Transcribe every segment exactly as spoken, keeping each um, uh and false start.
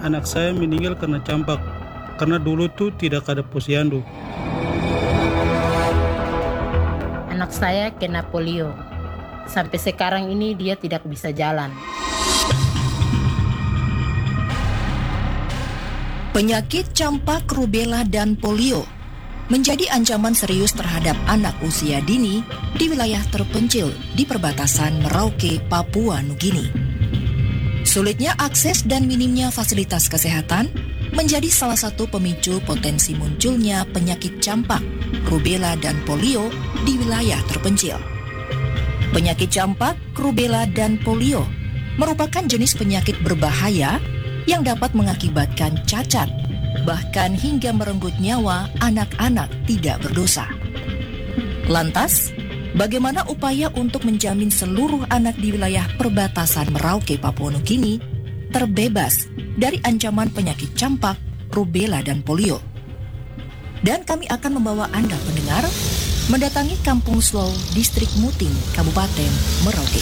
Anak saya meninggal karena campak, karena dulu tuh tidak ada posyandu. Anak saya kena polio. Sampai sekarang ini dia tidak bisa jalan. Penyakit campak, rubella, dan polio menjadi ancaman serius terhadap anak usia dini di wilayah terpencil di perbatasan Merauke, Papua Nugini. Sulitnya akses dan minimnya fasilitas kesehatan menjadi salah satu pemicu potensi munculnya penyakit campak, rubella, dan polio di wilayah terpencil. Penyakit campak, rubella, dan polio merupakan jenis penyakit berbahaya yang dapat mengakibatkan cacat, bahkan hingga merenggut nyawa anak-anak tidak berdosa. Lantas, bagaimana upaya untuk menjamin seluruh anak di wilayah perbatasan Merauke, Papua Nugini terbebas dari ancaman penyakit campak, rubella, dan polio? Dan kami akan membawa Anda pendengar mendatangi Kampung Slow, Distrik Muting, Kabupaten Merauke.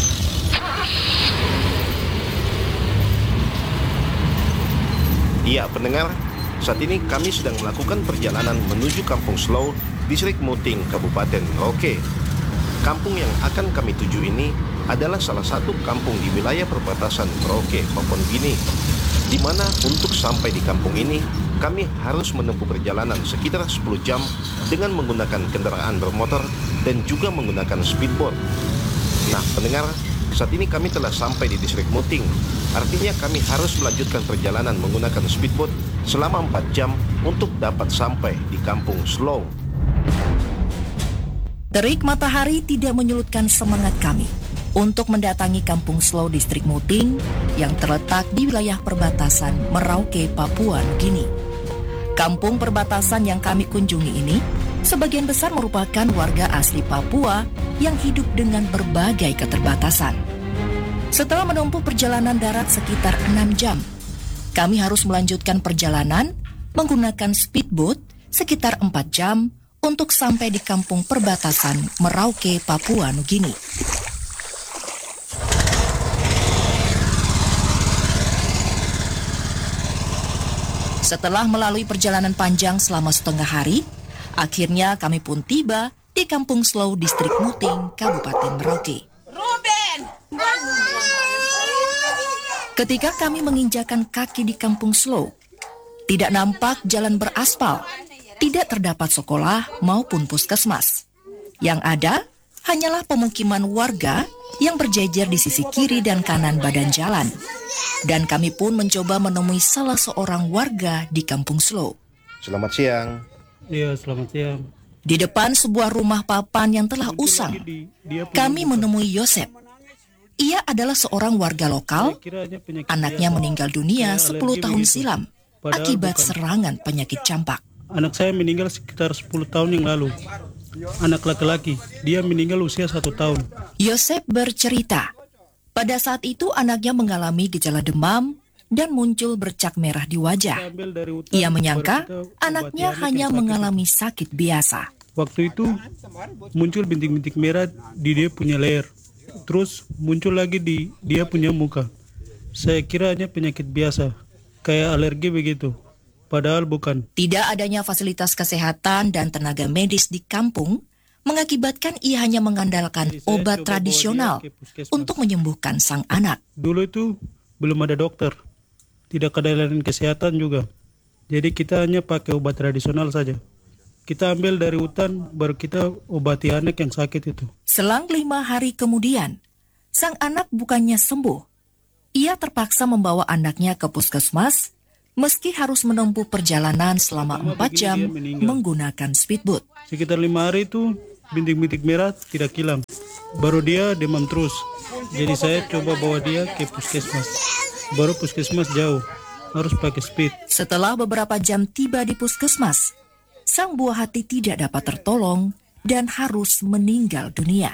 Iya, pendengar, saat ini kami sedang melakukan perjalanan menuju Kampung Slow, Distrik Muting, Kabupaten Merauke. Kampung yang akan kami tuju ini adalah salah satu kampung di wilayah perbatasan Merauke, Papua Nugini, di mana untuk sampai di kampung ini, kami harus menempuh perjalanan sekitar sepuluh jam dengan menggunakan kendaraan bermotor dan juga menggunakan speedboat. Nah, pendengar, saat ini kami telah sampai di Distrik Muting. Artinya kami harus melanjutkan perjalanan menggunakan speedboat selama empat jam untuk dapat sampai di Kampung Slow. Terik matahari tidak menyurutkan semangat kami untuk mendatangi Kampung Slow, Distrik Muting yang terletak di wilayah perbatasan Merauke, Papua Nugini. Kampung perbatasan yang kami kunjungi ini sebagian besar merupakan warga asli Papua yang hidup dengan berbagai keterbatasan. Setelah menempuh perjalanan darat sekitar enam jam, kami harus melanjutkan perjalanan menggunakan speedboat sekitar empat jam untuk sampai di kampung perbatasan Merauke, Papua Nugini. Setelah melalui perjalanan panjang selama setengah hari, akhirnya kami pun tiba di Kampung Slow, Distrik Muting, Kabupaten Merauke. Ruben! Ketika kami menginjakan kaki di Kampung Slow, tidak nampak jalan beraspal, tidak terdapat sekolah maupun puskesmas. Yang ada hanyalah pemukiman warga yang berjejer di sisi kiri dan kanan badan jalan. Dan kami pun mencoba menemui salah seorang warga di Kampung Slow. Selamat siang. Iya, selamat siang. Di depan sebuah rumah papan yang telah usang, kami menemui Yosep. Ia adalah seorang warga lokal. Anaknya meninggal dunia sepuluh tahun silam akibat serangan penyakit campak. Anak saya meninggal sekitar sepuluh tahun yang lalu. Anak laki-laki, dia meninggal usia satu tahun. Yosep bercerita, pada saat itu anaknya mengalami gejala demam dan muncul bercak merah di wajah. Ia menyangka anaknya hanya mengalami sakit biasa. Waktu itu muncul bintik-bintik merah di dia punya leher. Terus muncul lagi di dia punya muka. Saya kira hanya penyakit biasa, kayak alergi begitu. Padahal bukan. Tidak adanya fasilitas kesehatan dan tenaga medis di kampung mengakibatkan ia hanya mengandalkan obat tradisional untuk menyembuhkan sang anak. Dulu itu belum ada dokter, tidak ada layanan kesehatan juga. Jadi kita hanya pakai obat tradisional saja. Kita ambil dari hutan, baru kita obati anak yang sakit itu. Selang lima hari kemudian, sang anak bukannya sembuh. Ia terpaksa membawa anaknya ke puskesmas, meski harus menempuh perjalanan selama empat jam menggunakan speedboat. Sekitar lima hari itu bintik-bintik merah tidak hilang. Baru dia demam terus. Jadi saya coba bawa dia ke puskesmas. Baru puskesmas jauh, harus pakai speed. Setelah beberapa jam tiba di puskesmas, sang buah hati tidak dapat tertolong dan harus meninggal dunia.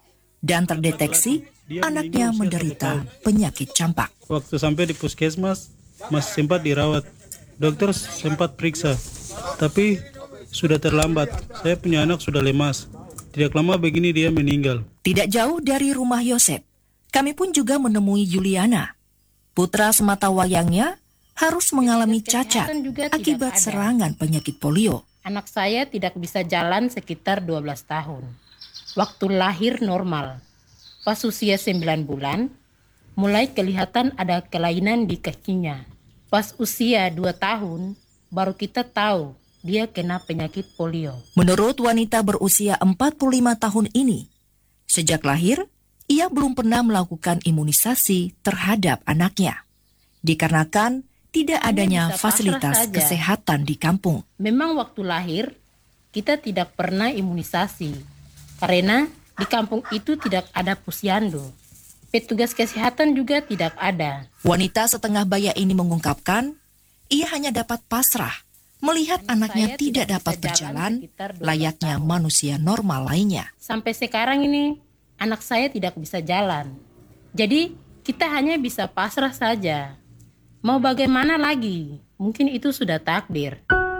Dan terdeteksi anaknya menderita penyakit campak. Waktu sampai di puskesmas, masih sempat dirawat. Dokter sempat periksa, tapi sudah terlambat. Saya punya anak sudah lemas. Tidak lama begini dia meninggal. Tidak jauh dari rumah Yosep, kami pun juga menemui Juliana. Putra semata wayangnya harus mengalami cacat Kesehatan juga tidak akibat ada. serangan penyakit polio. Anak saya tidak bisa jalan sekitar dua belas tahun. Waktu lahir normal. Pas usia sembilan bulan, mulai kelihatan ada kelainan di kakinya. Pas usia dua tahun, baru kita tahu dia kena penyakit polio. Menurut wanita berusia empat puluh lima tahun ini, sejak lahir, ia belum pernah melakukan imunisasi terhadap anaknya. Dikarenakan tidak adanya bisa pasrah fasilitas saja. kesehatan di kampung. Memang waktu lahir, kita tidak pernah imunisasi. Karena di kampung itu tidak ada posyandu. Petugas kesehatan juga tidak ada. Wanita setengah baya ini mengungkapkan, ia hanya dapat pasrah melihat Anak anaknya saya tidak tidak dapat bisa berjalan jalan sekitar dua belas layaknya tahun. manusia normal lainnya. Sampai sekarang ini, anak saya tidak bisa jalan. Jadi, kita hanya bisa pasrah saja. Mau bagaimana lagi? Mungkin itu sudah takdir.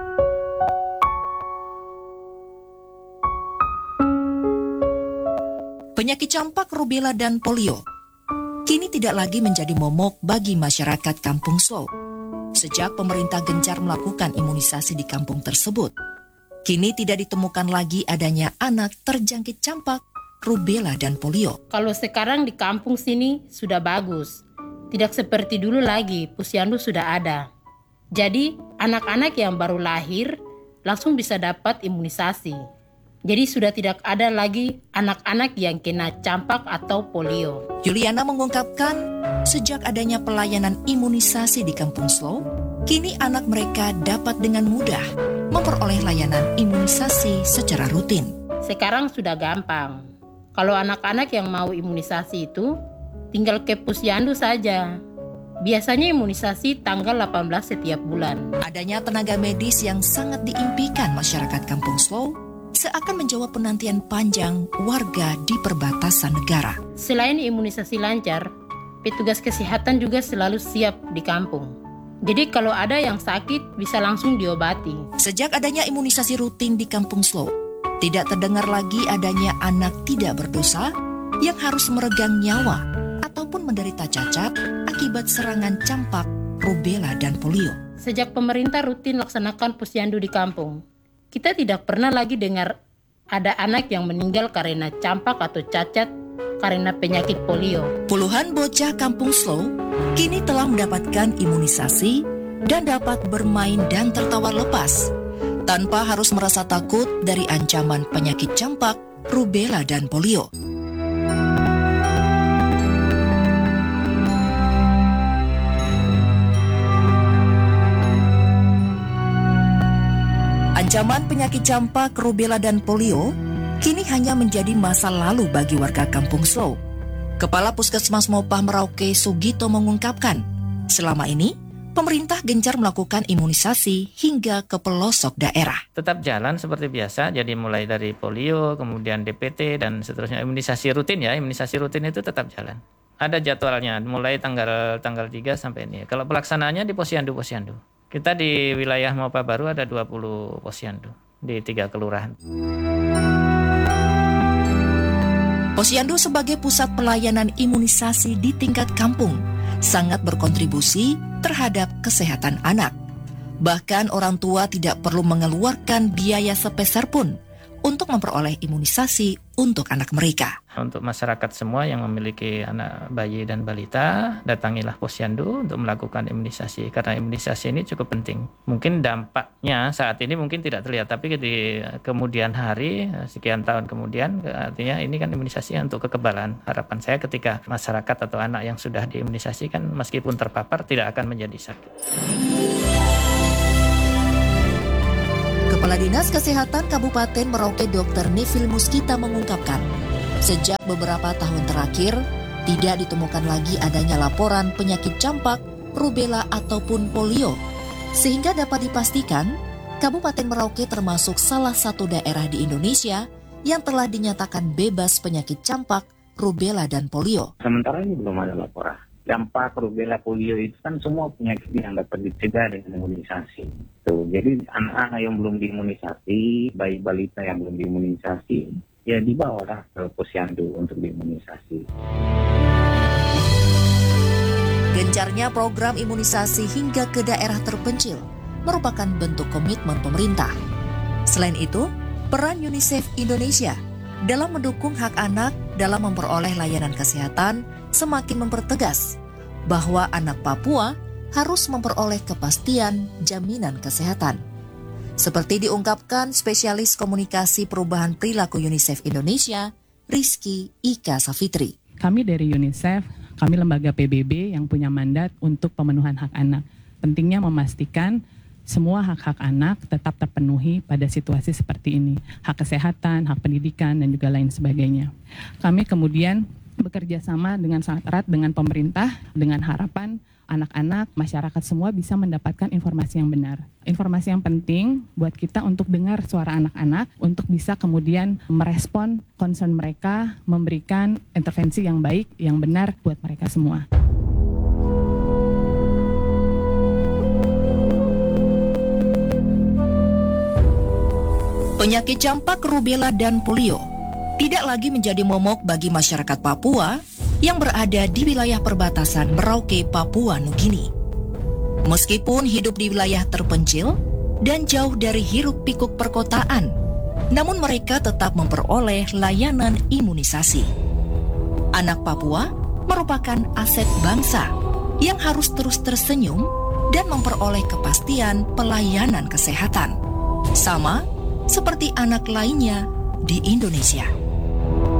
Penyakit campak, rubella, dan polio kini tidak lagi menjadi momok bagi masyarakat Kampung Slow. Sejak pemerintah gencar melakukan imunisasi di kampung tersebut, kini tidak ditemukan lagi adanya anak terjangkit campak, rubella, dan polio. Kalau sekarang di kampung sini sudah bagus. Tidak seperti dulu lagi, posyandu sudah ada. Jadi, anak-anak yang baru lahir langsung bisa dapat imunisasi. Jadi sudah tidak ada lagi anak-anak yang kena campak atau polio. Juliana mengungkapkan, sejak adanya pelayanan imunisasi di Kampung Slow, kini anak mereka dapat dengan mudah memperoleh layanan imunisasi secara rutin. Sekarang sudah gampang. Kalau anak-anak yang mau imunisasi itu, tinggal ke posyandu saja. Biasanya imunisasi tanggal delapan belas setiap bulan. Adanya tenaga medis yang sangat diimpikan masyarakat Kampung Slow seakan menjawab penantian panjang warga di perbatasan negara. Selain imunisasi lancar, petugas kesehatan juga selalu siap di kampung. Jadi kalau ada yang sakit bisa langsung diobati. Sejak adanya imunisasi rutin di Kampung Slow, tidak terdengar lagi adanya anak tidak berdosa yang harus meregang nyawa ataupun menderita cacat akibat serangan campak, rubella, dan polio. Sejak pemerintah rutin laksanakan posyandu di kampung, kita tidak pernah lagi dengar ada anak yang meninggal karena campak atau cacat karena penyakit polio. Puluhan bocah Kampung Slow kini telah mendapatkan imunisasi dan dapat bermain dan tertawa lepas tanpa harus merasa takut dari ancaman penyakit campak, rubella, dan polio. Ancaman penyakit campak, rubella, dan polio kini hanya menjadi masa lalu bagi warga Kampung Slow. Kepala Puskesmas Mopah Merauke Sugito mengungkapkan, selama ini pemerintah gencar melakukan imunisasi hingga ke pelosok daerah. Tetap jalan seperti biasa, jadi mulai dari polio, kemudian D P T, dan seterusnya. Imunisasi rutin ya, imunisasi rutin itu tetap jalan. Ada jadwalnya, mulai tanggal tanggal tiga sampai ini. Kalau pelaksanaannya di posyandu-posyandu. Kita di wilayah Mopah Baru ada dua puluh posyandu di tiga kelurahan. Posyandu sebagai pusat pelayanan imunisasi di tingkat kampung sangat berkontribusi terhadap kesehatan anak. Bahkan orang tua tidak perlu mengeluarkan biaya sepeser pun untuk memperoleh imunisasi untuk anak mereka. Untuk masyarakat semua yang memiliki anak bayi dan balita, datangilah posyandu untuk melakukan imunisasi. Karena imunisasi ini cukup penting. Mungkin dampaknya saat ini mungkin tidak terlihat, tapi di kemudian hari, sekian tahun kemudian, artinya ini kan imunisasi untuk kekebalan. Harapan saya ketika masyarakat atau anak yang sudah diimunisasi kan meskipun terpapar tidak akan menjadi sakit. Kepala Dinas Kesehatan Kabupaten Merauke Dokter Nevil Muskita mengungkapkan, sejak beberapa tahun terakhir tidak ditemukan lagi adanya laporan penyakit campak, rubella ataupun polio, sehingga dapat dipastikan Kabupaten Merauke termasuk salah satu daerah di Indonesia yang telah dinyatakan bebas penyakit campak, rubella, dan polio. Sementara ini belum ada laporan. Campak, rubella, polio itu kan semua penyakit yang dapat dicegah dengan imunisasi. Tuh, jadi anak-anak yang belum diimunisasi, bayi balita yang belum diimunisasi, ya dibawalah ke posyandu untuk diimunisasi. Gencarnya program imunisasi hingga ke daerah terpencil merupakan bentuk komitmen pemerintah. Selain itu, peran UNICEF Indonesia dalam mendukung hak anak dalam memperoleh layanan kesehatan semakin mempertegas bahwa anak Papua harus memperoleh kepastian jaminan kesehatan. Seperti diungkapkan spesialis komunikasi perubahan perilaku UNICEF Indonesia, Rizky Ika Safitri. Kami dari UNICEF, kami lembaga P B B yang punya mandat untuk pemenuhan hak anak. Pentingnya memastikan semua hak-hak anak tetap terpenuhi pada situasi seperti ini. Hak kesehatan, hak pendidikan, dan juga lain sebagainya. Kami kemudian bekerja sama dengan sangat erat dengan pemerintah, dengan harapan anak-anak, masyarakat semua bisa mendapatkan informasi yang benar. Informasi yang penting buat kita untuk dengar suara anak-anak, untuk bisa kemudian merespon concern mereka, memberikan intervensi yang baik, yang benar buat mereka semua. Penyakit campak, rubella, dan polio tidak lagi menjadi momok bagi masyarakat Papua yang berada di wilayah perbatasan Merauke, Papua Nugini. Meskipun hidup di wilayah terpencil dan jauh dari hiruk-pikuk perkotaan, namun mereka tetap memperoleh layanan imunisasi. Anak Papua merupakan aset bangsa yang harus terus tersenyum dan memperoleh kepastian pelayanan kesehatan, sama seperti anak lainnya di Indonesia.